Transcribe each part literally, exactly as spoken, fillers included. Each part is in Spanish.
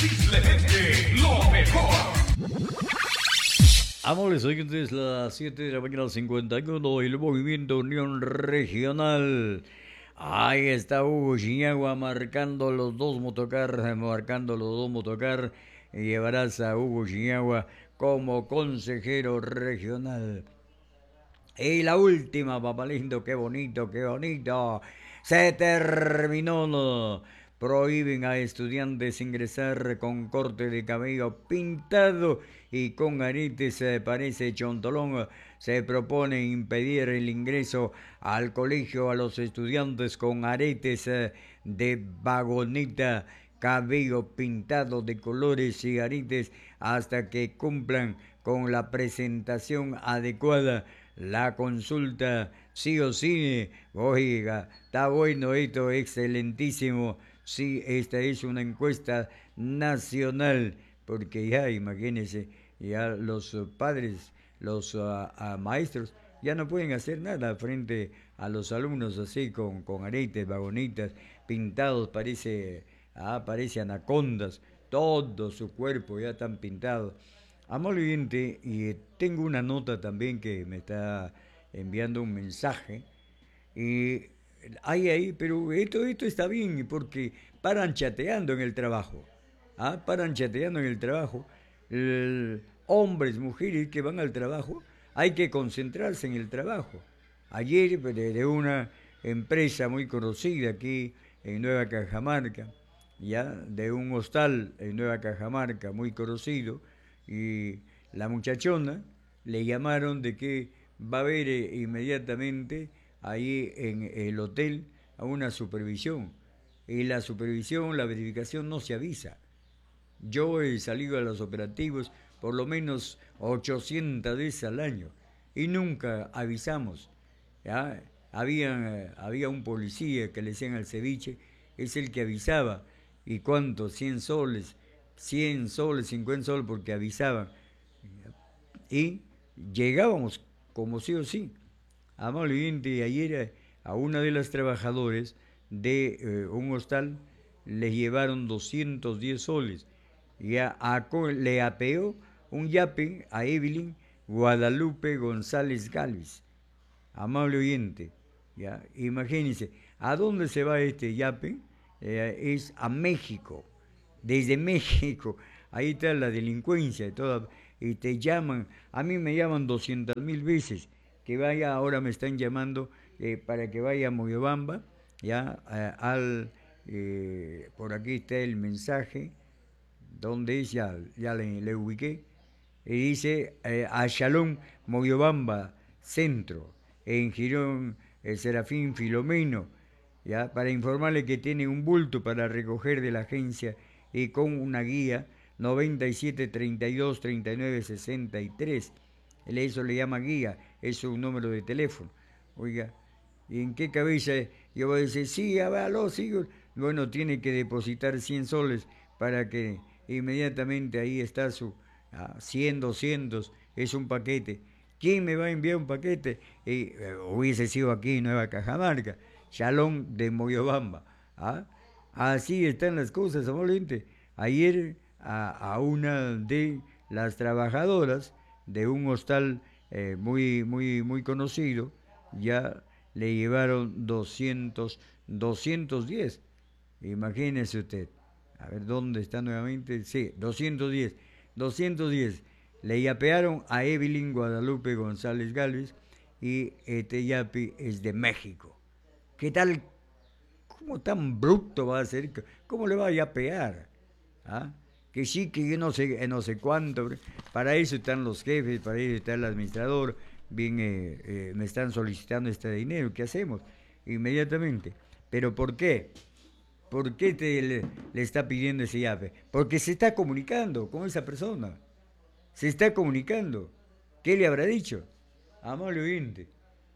Simplemente lo mejor. Amores, hoy es las siete de la mañana cincuenta y uno, el Movimiento Unión Regional. Ahí está Hugo Chiñagua marcando los dos motocar, marcando los dos motocar. Y llevarás a Hugo Chiñagua como consejero regional. Y la última, papá lindo, qué bonito, qué bonito. Se terminó. No. Prohíben a estudiantes ingresar con corte de cabello pintado y con aretes, eh, parece chontolón. Se propone impedir el ingreso al colegio a los estudiantes con aretes eh, de vagoneta, cabello pintado de colores y aretes hasta que cumplan con la presentación adecuada. La consulta sí o sí, oiga, está bueno esto, excelentísimo. Sí, esta es una encuesta nacional, porque ya, imagínense, ya los uh, padres, los uh, uh, maestros, ya no pueden hacer nada frente a los alumnos así, con, con aretes, vagonitas, pintados, parece, ah, parece anacondas, todo su cuerpo ya están pintados. Amable oyente, y eh, tengo una nota también que me está enviando un mensaje. Y hay ahí, pero esto, esto está bien porque paran chateando en el trabajo. ¿Ah? Paran chateando en el trabajo. El- hombres, mujeres que van al trabajo, hay que concentrarse en el trabajo. Ayer, de, de una empresa muy conocida aquí en Nueva Cajamarca, ya, de un hostal en Nueva Cajamarca muy conocido, y la muchachona le llamaron de que va a haber eh, inmediatamente ahí en el hotel a una supervisión. Y la supervisión, la verificación no se avisa. Yo he salido a los operativos por lo menos ochocientas veces al año y nunca avisamos. ¿Ya? Había, eh, había un policía que le decían al ceviche, es el que avisaba. ¿Y cuánto? cien soles, cien soles, cincuenta soles porque avisaban. Y llegábamos como sí o sí. Amable oyente, ayer a, a una de las trabajadoras de eh, un hostal les llevaron doscientos diez soles. Y a, a- le apeó un yape a Evelyn Guadalupe González Galvis. Amable oyente, ya, imagínense, ¿a dónde se va este yape? Eh, es a México, desde México, ahí está la delincuencia y toda, y te llaman, a mí me llaman doscientas mil veces, que vaya, ahora me están llamando eh, para que vaya a Moyobamba, ya, a- al, eh, por aquí está el mensaje, donde es, ya, ya le, le ubiqué, y dice eh, a Shalom Moyobamba Centro, en Girón el Serafín Filomeno, ya, para informarle que tiene un bulto para recoger de la agencia y con una guía noventa y siete treinta y dos treinta y nueve sesenta y tres. Eso le llama guía, es un número de teléfono. Oiga, ¿y en qué cabeza yo voy a decir, sí, aló, sí? Bueno, tiene que depositar cien soles para que inmediatamente ahí está su ah, cien, doscientos, es un paquete. ¿Quién me va a enviar un paquete? Eh, eh, hubiese sido aquí en Nueva Cajamarca, Shalom de Moyobamba. ¿Ah? Así están las cosas, amablemente. Ayer a, a una de las trabajadoras de un hostal eh, muy, muy, muy conocido, ya le llevaron doscientos, doscientos diez. Imagínese usted. A ver, ¿dónde está nuevamente? Sí, doscientos diez. doscientos diez. Le yapearon a Evelyn Guadalupe González Galvez y este yapi es de México. ¿Qué tal? ¿Cómo tan bruto va a ser? ¿Cómo le va a yapear? ¿Ah? Que sí, que yo no sé, eh, no sé cuánto. Para eso están los jefes, para eso está el administrador. Bien, eh, eh, me están solicitando este dinero. ¿Qué hacemos? Inmediatamente. ¿Pero por qué? ¿Por qué te, le, le está pidiendo ese yape? Porque se está comunicando con esa persona. Se está comunicando. ¿Qué le habrá dicho? Amable oyente,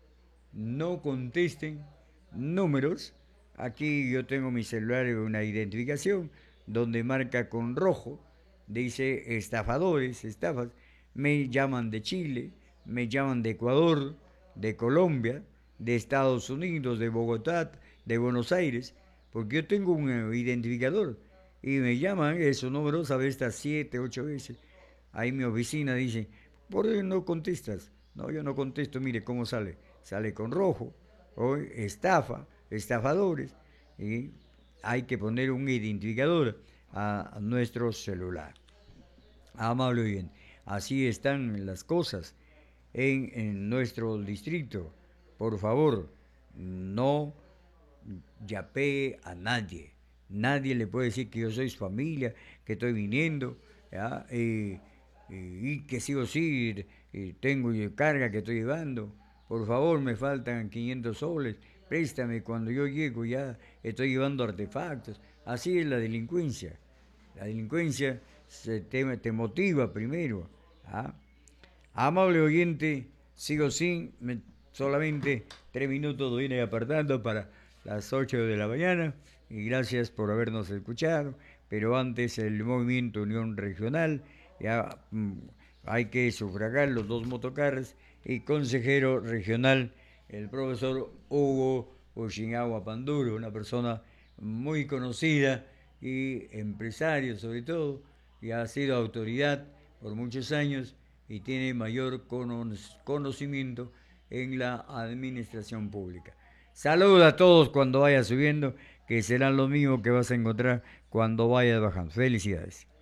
no contesten números. Aquí yo tengo mi celular en una identificación donde marca con rojo, dice estafadores, estafas. Me llaman de Chile, me llaman de Ecuador, de Colombia, de Estados Unidos, de Bogotá, de Buenos Aires, porque yo tengo un eh, identificador. y me llaman eso, numerosa vez, hasta siete, ocho veces. Ahí mi oficina dice, ¿por qué no contestas? No, yo no contesto, mire cómo sale. Sale con rojo, hoy estafa, estafadores, y hay que poner un identificador a nuestro celular. Amable bien, así están las cosas en, en nuestro distrito. Por favor, no yapee a nadie. Nadie le puede decir que yo soy su familia, que estoy viniendo, ¿ya? Eh, eh, y que sí o sí eh, tengo yo carga que estoy llevando. Por favor, me faltan quinientos soles, préstame cuando yo llego, ya estoy llevando artefactos. Así es la delincuencia. La delincuencia se te, te motiva primero. ¿Ah? Amable oyente, sigo sin, me- solamente tres minutos doy apartando para las ocho de la mañana y gracias por habernos escuchado. Pero antes el movimiento Unión Regional, ya mm, hay que sufragar los dos motocarros y consejero regional, el profesor Hugo Ushinagua Panduro, una persona muy conocida y empresario sobre todo, y ha sido autoridad por muchos años y tiene mayor conocimiento en la administración pública. Saluda a todos cuando vayas subiendo, que serán lo mismo que vas a encontrar cuando vayas bajando. Felicidades.